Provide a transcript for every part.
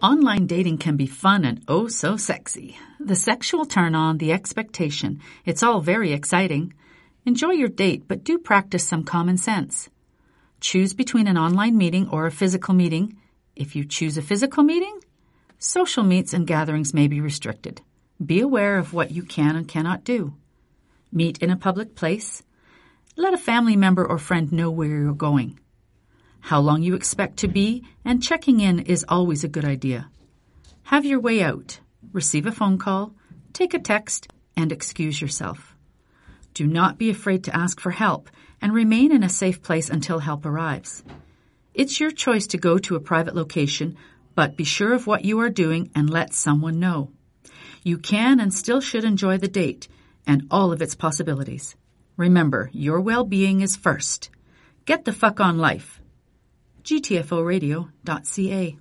Online dating can be fun and oh so sexy. The sexual turn-on, the expectation, it's all very exciting. Enjoy your date, but do practice some common sense. Choose between an online meeting or a physical meeting. If you choose a physical meeting, social meets and gatherings may be restricted. Be aware of what you can and cannot do. Meet in a public place. Let a family member or friend know where you're going. How long you expect to be, and checking in is always a good idea. Have your way out. Receive a phone call, take a text, and excuse yourself. Do not be afraid to ask for help, and remain in a safe place until help arrives. It's your choice to go to a private location, but be sure of what you are doing and let someone know. You can and still should enjoy the date and all of its possibilities. Remember, your well-being is first. Get the fuck on life. gtforadio.ca.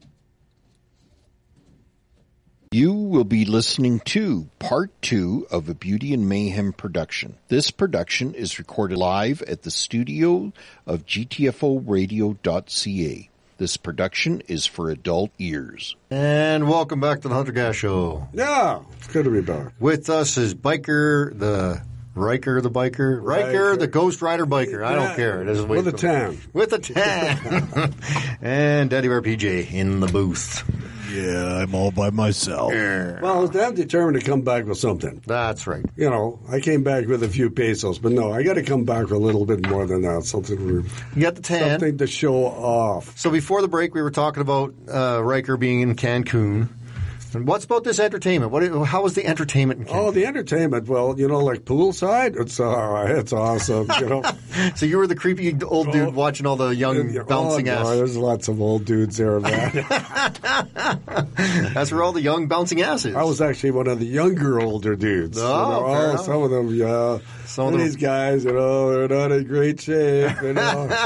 You will be listening to Part 2 of a Beauty and Mayhem production. This production is recorded live at the studio of gtforadio.ca. This production is for adult ears. And welcome back to the Hunter Gas Show. Yeah, it's good to be back. With us is Biker, the Riker, the biker. Riker, the Ghost Rider biker. I don't care. It is with a tan. With a tan. And Daddy Bear PJ in the booth. Yeah, I'm all by myself. Well, I was damn determined to come back with something. That's right. You know, I came back with a few pesos, but no, I got to come back with a little bit more than that. Something. You got the tan. Something to show off. So before the break, we were talking about Riker being in Cancun. And what's about this entertainment? How was the entertainment in Cancun? Oh, the entertainment. Well, you know, like poolside, it's awesome. You know. So you were the creepy old dude watching all the young bouncing ass. There's lots of old dudes there, man. That's where all the young bouncing ass is. I was actually one of the younger, older dudes. Oh, some of them, yeah. Some of these guys, you know, they're not in great shape. You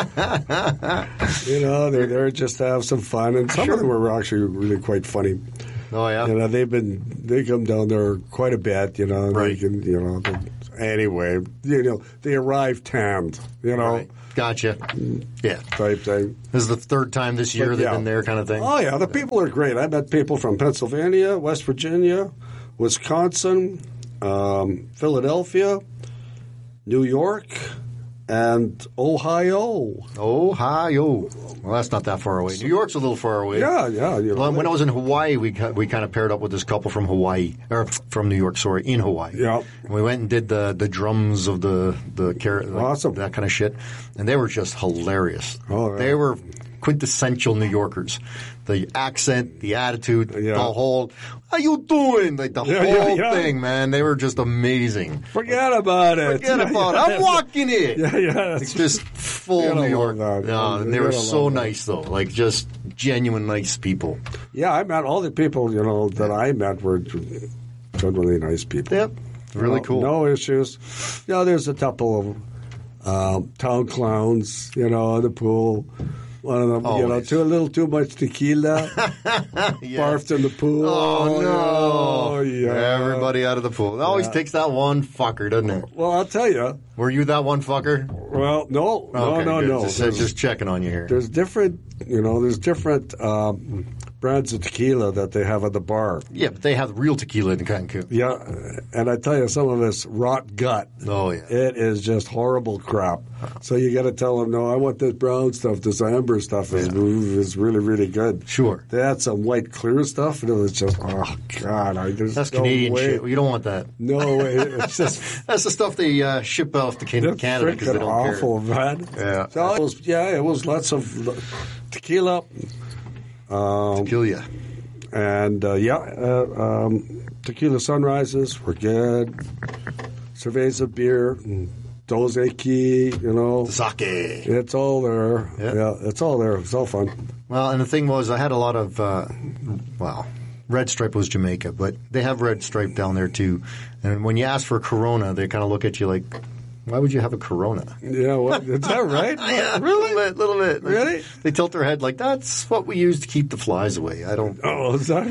know, they're just to have some fun, and some of them were actually really quite funny. Oh yeah, you know they come down there quite a bit. You know, right? Anyway, you know they arrive tanned. You know, right. Gotcha. Yeah, type thing. This is the third time this year they've been there, kind of thing. Oh yeah, the people are great. I met people from Pennsylvania, West Virginia, Wisconsin, Philadelphia, New York, and Ohio. Well, that's not that far away. New York's a little far away. Yeah. You know, when I was in Hawaii, we kind of paired up with this couple from Hawaii, or from New York, in Hawaii. Yeah. And we went and did the drums of the awesome. that kind of shit, and they were just hilarious. Oh, yeah. They were quintessential New Yorkers. The accent, the attitude, the whole, how you doing? Like the whole thing, man. They were just amazing. Forget about it. I'm walking it. Yeah. It's just full New York. And they were so nice, though. Like, just genuine nice people. Yeah, I met all the people, you know, that I met were generally nice people. Yep. Really cool. No issues. You know, there's a couple of town clowns, you know, in the pool. One of them, always. A little too much tequila, barfed in the pool. Oh, no. Oh, yeah. Everybody out of the pool. It always takes that one fucker, doesn't it? Well, I'll tell you. Were you that one fucker? Well, no. Okay, No. Just checking on you here. There's different brands of tequila that they have at the bar. Yeah, but they have real tequila in Cancun. Yeah, and I tell you, some of it's rot gut. Oh, yeah. It is just horrible crap. So you got to tell them, no, I want this brown stuff. This amber stuff is really, really good. Sure. They had some white clear stuff, and it was just, oh, God. That's no Canadian way. shit. You don't want that. No way. It's just... That's the stuff they ship off to Canada because they don't awful, care. Man. Yeah. So it was lots of tequila. Tequila. And, tequila sunrises were good. Cerveza beer, Dos Equis, you know. Sake. It's all there. Yeah, it's all there. It's all fun. Well, and the thing was, I had a lot of, Red Stripe was Jamaica, but they have Red Stripe down there too. And when you ask for a Corona, they kind of look at you like, why would you have a Corona? Yeah, what, is that right? Yeah, really? A little bit. Like, really? They tilt their head like, that's what we use to keep the flies away. I don't... Oh, is that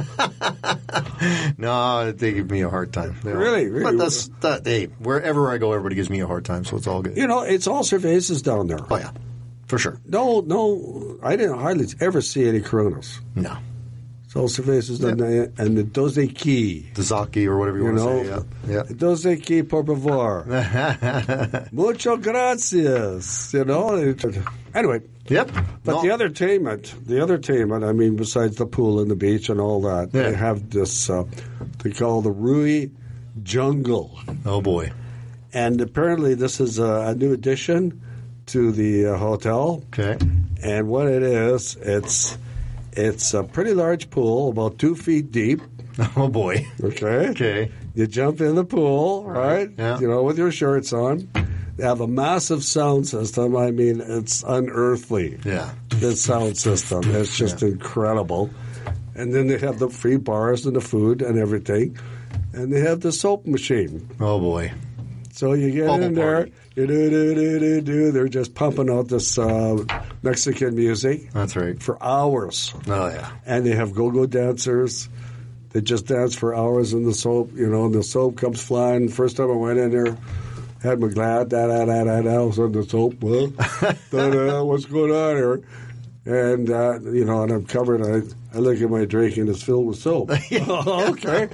No, they give me a hard time. Really? But hey, wherever I go, everybody gives me a hard time, so it's all good. You know, it's all cervezas down there. Oh, yeah. For sure. No, I didn't hardly ever see any Coronas. No. Sol Cervezas and the Dos Equis. The Zaki or whatever you want to say. Yeah. Dos Equis, por favor. Mucho gracias. Anyway. Yep. But the other entertainment, I mean, besides the pool and the beach and all that, they have this, they call the Rui Jungle. Oh, boy. And apparently this is a new addition to the hotel. Okay. And what it is, it's a pretty large pool, about 2 feet deep. Oh, boy. Okay. You jump in the pool, right? Yeah. With your shirts on. They have a massive sound system. I mean, it's unearthly. Yeah. This sound system. It's just incredible. And then they have the free bars and the food and everything. And they have the soap machine. Oh, boy. So you get Bubble in there, party. they're just pumping out this Mexican music. That's right. For hours. Oh, yeah. And they have go-go dancers. They just dance for hours in the soap, and the soap comes flying. First time I went in there, had my glad, I was on the soap. Well, what's going on here? And, and I'm covered. I look at my drink and it's filled with soap. Okay.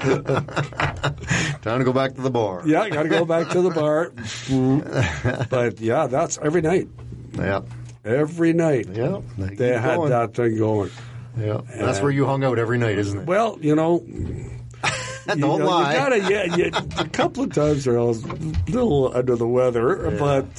Time to go back to the bar. Yeah, got to go back to the bar. But, yeah, that's every night. Yeah. Every night. Yeah. They had that thing going. Yeah. That's where you hung out every night, isn't it? Well, Don't lie. A couple of times I was a little under the weather,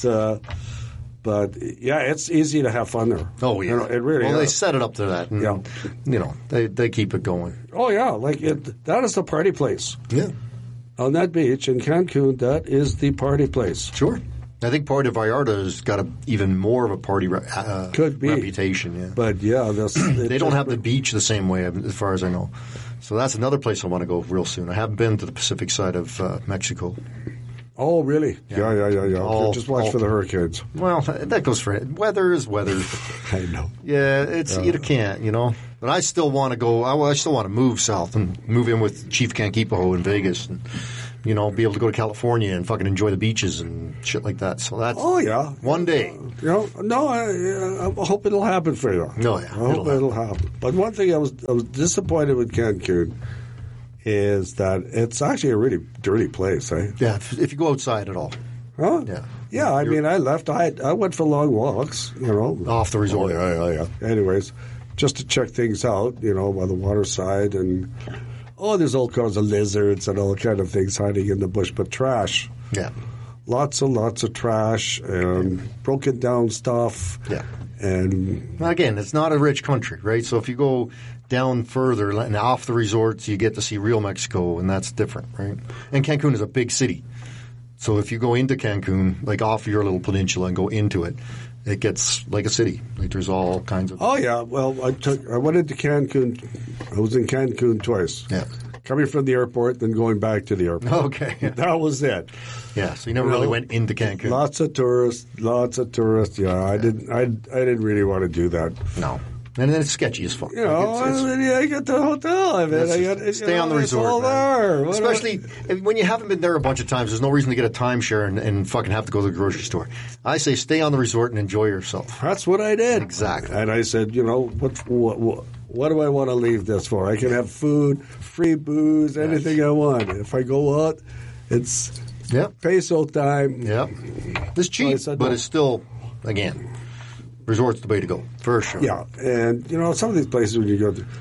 but it's easy to have fun there. Oh, yeah. It really is. They set it up to that. And, they keep it going. Oh, yeah. That is the party place. Yeah. On that beach in Cancun, that is the party place. Sure. I think Puerto Vallarta has got even more of a party Could be. reputation. Yeah. But, they don't have the beach the same way, as far as I know. So that's another place I want to go real soon. I haven't been to the Pacific side of Mexico. Oh, really? Yeah. Just watch for the hurricanes. Well, that goes for it. Weather is weather. I know. Yeah, you can't, But I still want to go. I still want to move south and move in with Chief Canquipo in Vegas and, be able to go to California and fucking enjoy the beaches and shit like that. So that's one day. I hope it'll happen for you. No, yeah. I hope it'll happen. But one thing I was disappointed with Cancun is that it's actually a really dirty place, eh? Yeah, if you go outside at all. Huh? Yeah. Yeah, I mean, I left. I went for long walks, Off the resort. Oh, yeah. Anyways, just to check things out, by the waterside. And, there's all kinds of lizards and all kind of things hiding in the bush. But trash. Yeah. Lots of trash and broken down stuff. Yeah. And again, it's not a rich country, right? So if you go down further and off the resorts, you get to see real Mexico, and that's different, right? And Cancun is a big city. So if you go into Cancun, like off your little peninsula and go into it, it gets like a city. Like there's all kinds of... Oh, yeah. Well, I went into Cancun. I was in Cancun twice. Yeah. Coming from the airport, then going back to the airport. Okay. That was it. Yeah, so you never really went into Cancun. Lots of tourists. Yeah, I didn't really want to do that. No. And then it's sketchy as fuck. I got the hotel. I mean, stay on the resort. All there. Especially when you haven't been there a bunch of times, there's no reason to get a timeshare and fucking have to go to the grocery store. I say stay on the resort and enjoy yourself. That's what I did. Exactly. And I said, what do I want to leave this for? I can have food, free booze, anything I want. If I go out, it's peso time. Yep. It's cheap, but it's still, again... Resort's the way to go, for sure. Yeah, and, some of these places when you go to,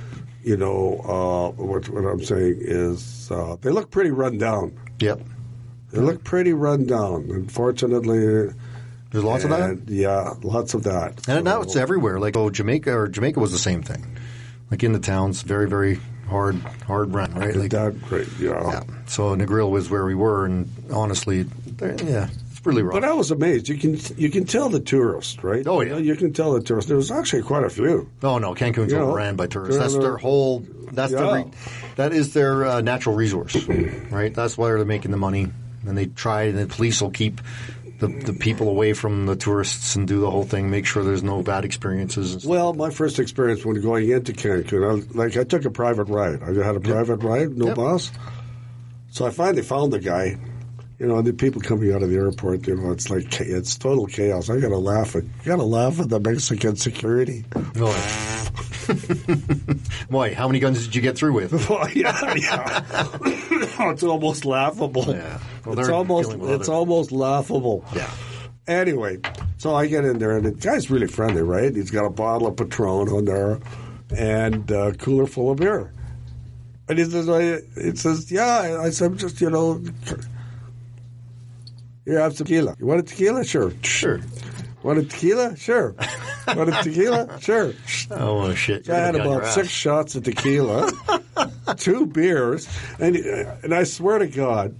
what I'm saying is they look pretty run down. Yep. They look pretty run down. Unfortunately... There's lots of that? Yeah, lots of that. And now it's everywhere. Like, Jamaica was the same thing. Like, in the towns, very, very hard run, right? Like, great, yeah. So Negril was where we were, and honestly, it's really rough. But I was amazed. You can tell the tourists, right? Oh, yeah. You can tell the tourists. There was actually quite a few. Oh, no. Cancun's overran by tourists. That's their whole – that is their natural resource, right? That's why they're making the money. And they try – and the police will keep the people away from the tourists and do the whole thing, make sure there's no bad experiences. And stuff. Well, my first experience when going into Cancun, I took a private ride. I had a private ride, no boss. So I finally found the guy. The people coming out of the airport, it's like it's total chaos. I gotta laugh at the Mexican security. Oh, Boy, how many guns did you get through with? Well, yeah. It's almost laughable. Yeah. Well, it's they're almost laughable. Yeah. Anyway, so I get in there, and the guy's really friendly, right? He's got a bottle of Patron on there and a cooler full of beer. And he says, yeah. I said, just, here, have some tequila. You want a tequila? Sure. Sure. Want a tequila? Sure. Want a tequila? Sure. Oh, shit. I had about 6 shots of tequila, 2 beers, and I swear to God,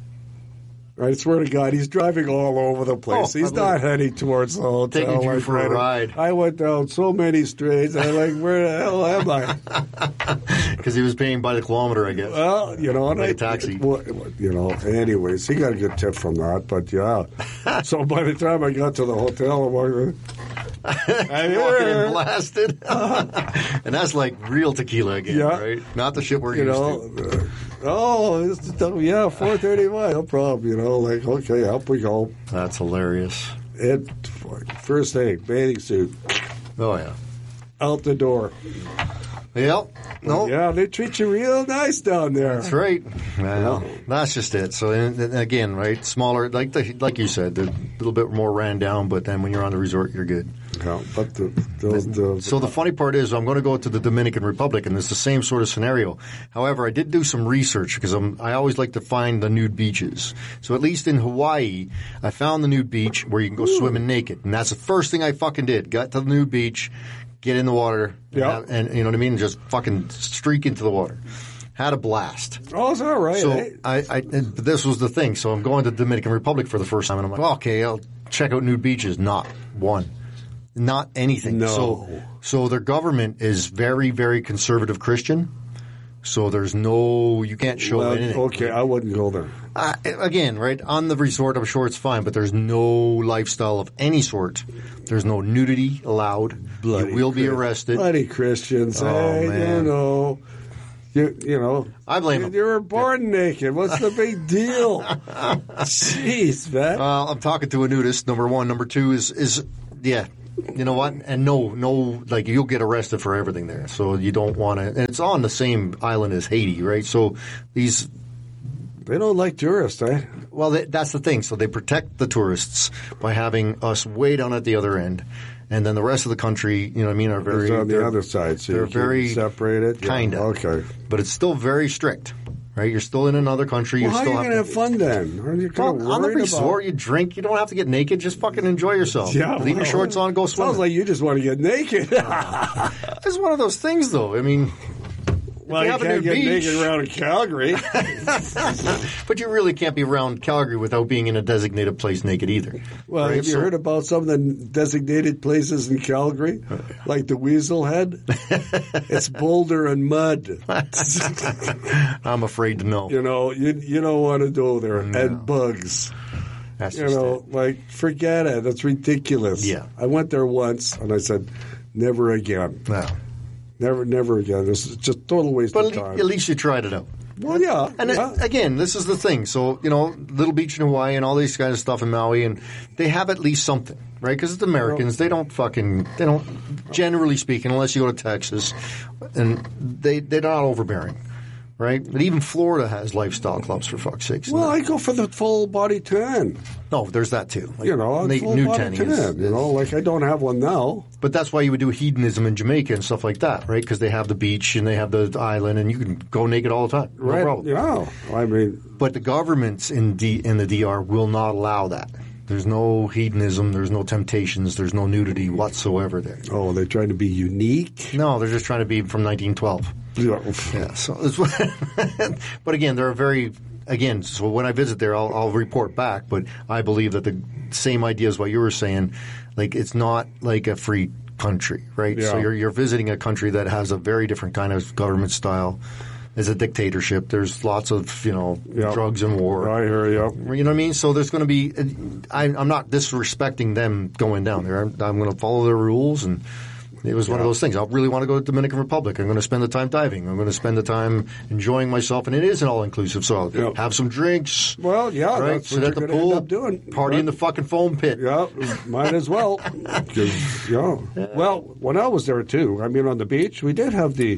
he's driving all over the place. He's not heading towards the hotel. Taking you for a ride. I went down so many streets. I'm like, where the hell am I? Because he was paying by the kilometer, I guess. Well, and like a taxi. Anyways, he got a good tip from that. But yeah, so by the time I got to the hotel, I'm like, walking in blasted. And that's like real tequila again, right? Not the shit we're used to. 4:31, no problem. Okay, up we go. That's hilarious. First thing, bathing suit. Oh yeah, out the door. Yep. No. Yeah, they treat you real nice down there. That's right. Well, that's just it. So again, right, smaller, like you said, a little bit more ran down. But then when you're on the resort, you're good. Yeah, but so the funny part is, I'm going to go to the Dominican Republic, and it's the same sort of scenario. However, I did do some research because I always like to find the nude beaches. So at least in Hawaii, I found the nude beach where you can go swimming naked, and that's the first thing I fucking did. Got to the nude beach. Get in the water, and you know what I mean? Just fucking streak into the water. Had a blast. Oh, it's all right. So this was the thing. So I'm going to the Dominican Republic for the first time, and I'm like, well, okay, I'll check out nude beaches. Not one. Not anything. No. So their government is very, very conservative Christian. So you can't show anything. Okay, I wouldn't go there. Again, right, on the resort, I'm sure it's fine, but there's no lifestyle of any sort. There's no nudity allowed. You will be arrested. Bloody Christians. Man. I blame them. You were born naked. What's the big deal? Jeez, man. Well, I'm talking to a nudist, number one. Number two is you know what? And no, like you'll get arrested for everything there. So you don't want to. And it's on the same island as Haiti, right? So they don't like tourists, eh? Well, that's the thing. So they protect the tourists by having us way down at the other end. And then the rest of the country, you know what I mean, are very... It's on the other side, so they're very separated? Kind of. Okay. But it's still very strict, right? You're still in another country. Well, how are you going to have fun then? Are you on the resort, you drink. You don't have to get naked. Just fucking enjoy yourself. Yeah, leave your shorts on, go swimming. Sounds like you just want to get naked. It's one of those things, though. I mean... Well, you can't get naked around Calgary. But you really can't be around Calgary without being in a designated place naked either. Well, right? Have you heard about some of the designated places in Calgary? Like the Weasel Head? It's boulder and mud. I'm afraid to know. You don't want to go there. No. And bugs. That's just it. Forget it. That's ridiculous. Yeah. I went there once, and I said, never again. No. Never again. This is just total waste of time. But at least you tried it out. Well, yeah. And again, this is the thing. So, Little Beach in Hawaii and all these kind of stuff in Maui, and they have at least something, right? Because it's Americans. They don't, generally speaking, unless you go to Texas, and they're not overbearing. Right? But even Florida has lifestyle clubs, for fuck's sake. Well, I go for the full body tan. No, there's that too. Full body tan. I don't have one now. But that's why you would do hedonism in Jamaica and stuff like that, right? Because they have the beach and they have the island, and you can go naked all the time. No problem. Yeah. I mean, but the governments in the DR will not allow that. There's no hedonism. There's no temptations. There's no nudity whatsoever there. Oh, they're trying to be unique? No, they're just trying to be from 1912. Yeah. So, but again, so when I visit there, I'll report back. But I believe that the same idea as what you were saying, like it's not like a free country, right? Yeah. So you're visiting a country that has a very different kind of government style. It's a dictatorship. There's lots of, drugs and war. I hear you. You know what I mean? So there's going to be – I'm not disrespecting them going down there. I'm going to follow their rules and It was one of those things. I really want to go to the Dominican Republic. I'm going to spend the time diving. I'm going to spend the time enjoying myself, and it is an all-inclusive. So I'll have some drinks. Well, yeah, right? that's Sit what at the you're gonna pool, end up doing. party in the fucking foam pit. Yeah, might as well. 'Cause, well, when I was there too, I mean, on the beach, we did have the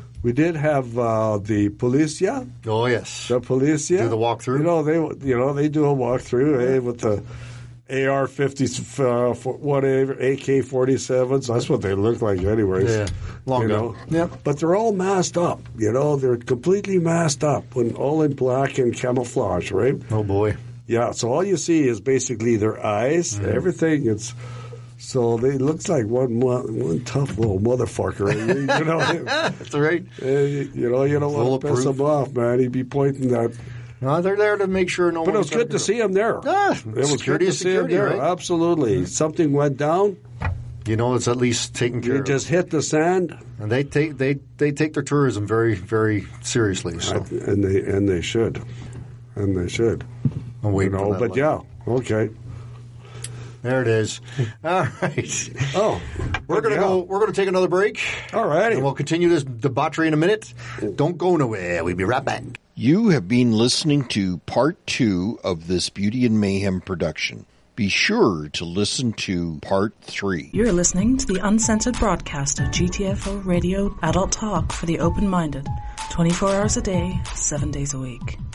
policia. Oh yes, The policia do the walkthrough. They do a walkthrough with the AR-50s, whatever, AK-47s. That's what they look like, anyways. Yeah, long gun. Yeah, but they're all masked up. They're completely masked up, all in black and camouflage, right? Oh boy. Yeah, so all you see is basically their eyes, everything. So they looks like one tough little motherfucker. That's right. You don't want to piss him off, man. He'd be pointing that. No, they're there to make sure no one. But it was good to see him there. It was good to see him there. right? Absolutely. Something went down. It's at least taken care You of. just hit the sand. And they take their tourism very, very seriously. So. And they should. And they should. I'm waiting for that but one. yeah, okay. There it is. All right. Oh, We're gonna go. We're gonna take another break. All righty. And we'll continue this debauchery in a minute. Don't go nowhere. We'll be right back. You have been listening to part 2 of this Beauty and Mayhem production. Be sure to listen to part 3. You're listening to the uncensored broadcast of GTFO Radio Adult Talk for the open-minded, 24 hours a day, 7 days a week.